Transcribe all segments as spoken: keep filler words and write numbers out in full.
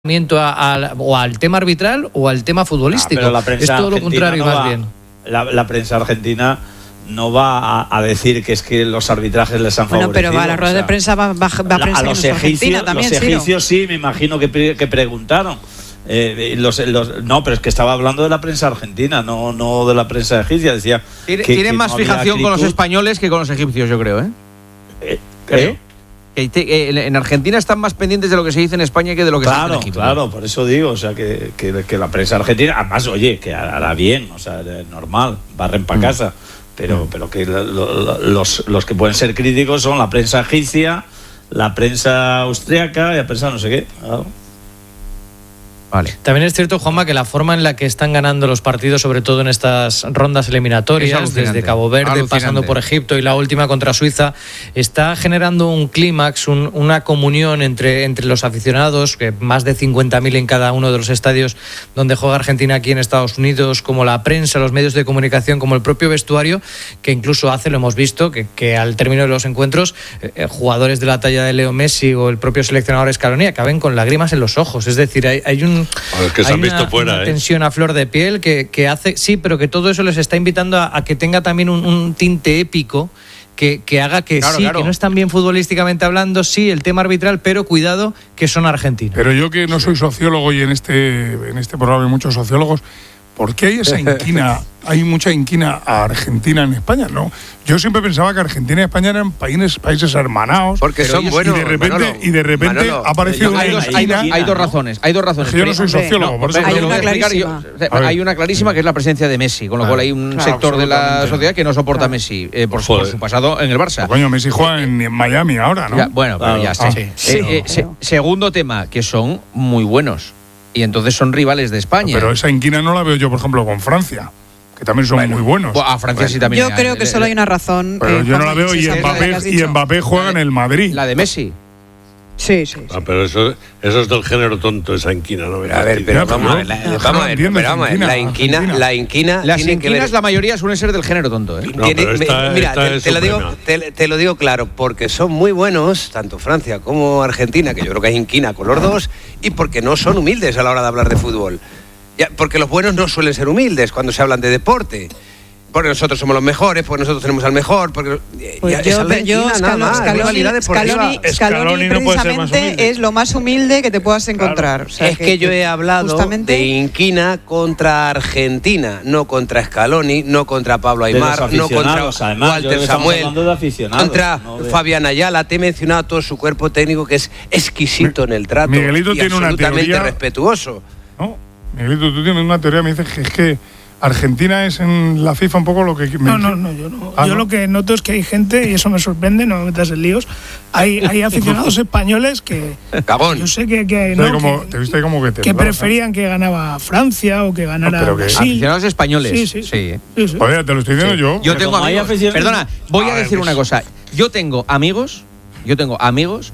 A, a, o al tema arbitral o al tema futbolístico. Ah, pero la prensa es todo lo contrario, no más va, bien. La, la prensa argentina no va a, a decir que es que los arbitrajes les han bueno, favorecido. Pero va a la rueda o sea, de prensa va, va, va a prensa a los egipcios, también, los egipcios sí, me imagino que, que preguntaron. Eh, los, los, no, pero es que estaba hablando de la prensa argentina, no, no de la prensa egipcia. Decía Tienen que, que más no fijación con los españoles que con los egipcios, yo creo, ¿eh? eh creo. ¿Eh? En Argentina están más pendientes de lo que se dice en España que de lo que claro, se dice en Egipto. Claro, por eso digo, o sea, que, que, que la prensa argentina, además, oye, que hará bien, o sea, normal, barren para mm. casa, pero, mm. pero que lo, lo, los, los que pueden ser críticos son la prensa egipcia, la prensa austríaca y la prensa no sé qué. Claro. Vale. También es cierto, Juanma, que la forma en la que están ganando los partidos, sobre todo en estas rondas eliminatorias, desde Cabo Verde, alucinante. Pasando por Egipto y la última contra Suiza, está generando un clímax, un, una comunión entre, entre los aficionados, que más de cincuenta mil en cada uno de los estadios donde juega Argentina aquí en Estados Unidos, como la prensa, los medios de comunicación, como el propio vestuario, que incluso hace, lo hemos visto, que, que al término de los encuentros, eh, jugadores de la talla de Leo Messi o el propio seleccionador Scaloni acaben con lágrimas en los ojos. Es decir, hay, hay un Bueno, es que se hay han visto una, fuera, una ¿eh? tensión a flor de piel que, que hace, sí, pero que todo eso les está invitando a, a que tenga también un, un tinte épico que, que haga que claro, sí, claro. que no están bien futbolísticamente hablando, sí, el tema arbitral, pero cuidado que son argentinos. Pero yo que no soy sociólogo y en este, en este programa hay muchos sociólogos, ¿por qué hay esa inquina? Hay mucha inquina a Argentina en España, ¿no? Yo siempre pensaba que Argentina y España eran países, países hermanados. Porque son buenos. Y de repente, Manolo, y de repente Manolo, ha aparecido hay, una dos, hay, dos, hay dos razones. Hay dos razones. Yo no soy sociólogo, no, por eso hay, lo una clarísima. Yo, hay una clarísima que es la presencia de Messi, con lo cual hay un claro, sector de la sociedad que no soporta a Messi eh, por, por su pasado en el Barça. Pues coño, Messi juega en, en Miami ahora, ¿no? Ya, bueno, pero claro. ya está. Ah, sí. Sí, eh, eh, se, segundo tema, que son muy buenos. Y entonces son rivales de España. Pero esa inquina no la veo yo, por ejemplo, con Francia, que también son bueno, muy buenos. A Francia bueno. sí también. Yo creo que solo hay una razón. Pero eh, yo no la veo y Mbappé, y Mbappé juega en el Madrid. La de Messi. Sí, sí. sí. Ah, pero eso, eso es del género tonto, esa inquina, ¿no? A ver, pero vamos a ver, la, vamos a ver, pero vamos a ver, la inquina, la inquina. Las inquinas, la mayoría suelen ser del género tonto, ¿eh? No, pero esta, mira, esta te, es te, lo digo, te, te lo digo claro, porque son muy buenos, tanto Francia como Argentina, que yo creo que hay inquina con los dos, y porque no son humildes a la hora de hablar de fútbol. Ya, porque los buenos no suelen ser humildes cuando se hablan de deporte. Porque nosotros somos los mejores, porque nosotros tenemos al mejor, porque pues ya, yo, yo Scaloni, Scaloni, Scaloni, Scaloni no precisamente es lo más humilde que te puedas encontrar. Claro. O sea, es que, que yo he hablado justamente... de inquina contra Argentina, no contra Scaloni, no contra Pablo Aimar, no contra además, Walter Samuel, no contra de... Fabián Ayala. Te he mencionado todo su cuerpo técnico que es exquisito en el trato Miguelito y tiene absolutamente una teoría, respetuoso. ¿No? Miguelito, tú tienes una teoría, me dices que es que Argentina es en la FIFA un poco lo que... No, no, no, yo no. Ah, yo ¿no? Lo que noto es que hay gente, y eso me sorprende, no me metas en líos, hay, hay aficionados españoles que... Cabón. Yo sé que... que, ¿no? como, que te viste como que te que preferían que ganaba Francia o que ganara no, Brasil. Aficionados españoles. Sí, sí. sí. sí, sí. Oye, te lo estoy diciendo sí. yo. Yo tengo amigos... Perdona, voy a, a decir ver, una cosa. Yo tengo amigos, yo tengo amigos...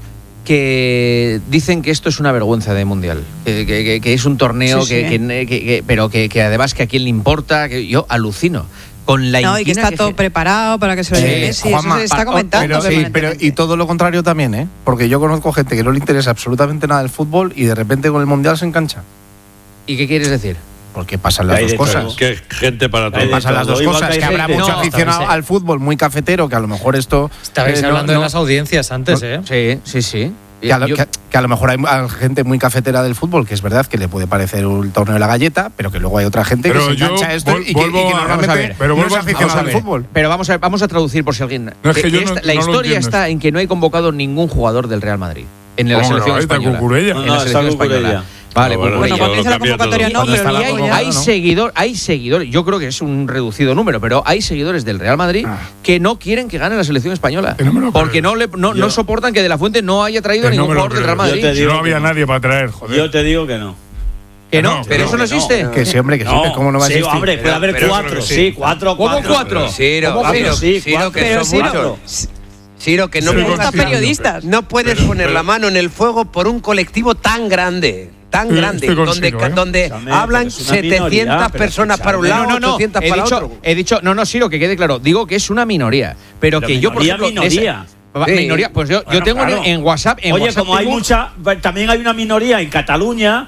que dicen que esto es una vergüenza de mundial, que, que, que es un torneo sí, sí. Que, que, que, que pero que, que además que a quién le importa, que yo alucino con la no, y que está que todo que... preparado para que se lo lleve Messi, eso se está comentando. Pero, sí, pero y todo lo contrario también, ¿eh? Porque yo conozco gente que no le interesa absolutamente nada del fútbol y de repente con el mundial se engancha. ¿Y qué quieres decir? Porque pasan las dos cosas. Que gente para todo. Pasan las dos cosas. Que habrá mucho no, aficionado no, al fútbol muy cafetero, que a lo mejor esto... Estabais eh, hablando no, de las audiencias antes, ¿eh? Sí, sí, sí. Que a, lo, que, que a lo mejor hay gente muy cafetera del fútbol, que es verdad que le puede parecer un torneo de la galleta, pero que luego hay otra gente pero que se engancha a esto vol, y, que, y que normalmente a ver, pero no es aficionado al fútbol. Pero vamos a, vamos a traducir por si alguien... No, es que que esta, no, la no historia está en que no hay convocado ningún jugador del Real Madrid en la selección no, española. No, en la selección española. Vale, bueno, bueno, cuando empieza la convocatoria no, pero hay, hay, hay seguidores, hay seguidores, yo creo que es un reducido número, pero hay seguidores del Real Madrid ah. que no quieren que gane la selección española, no porque no, le, no, no soportan que De La Fuente no haya traído a ningún jugador del Real Madrid. Yo te digo no había no. nadie para traer, joder. Yo te digo que no. Que no, pero eso no existe. Que sí, hombre, que sí, ¿cómo no va a existir? Sí, hombre, puede haber cuatro, sí, cuatro, ¿Cómo cuatro? Ciro, Ciro, que son muchos. Ciro, que no periodistas. No puedes poner la mano en el fuego por un colectivo tan grande. Tan sí, grande, donde, Ciro, ¿eh? donde Chame, hablan setecientas minoría, personas para un lado, no, no, no, ochocientas he para dicho, otro. He dicho, no, no, Ciro, que quede claro, digo que es una minoría, pero, pero que yo, por ejemplo, minoría. Esa, Sí. Minoría, pues yo, bueno, yo tengo claro. en WhatsApp. En Oye, WhatsApp como tengo... hay mucha, también hay una minoría en Cataluña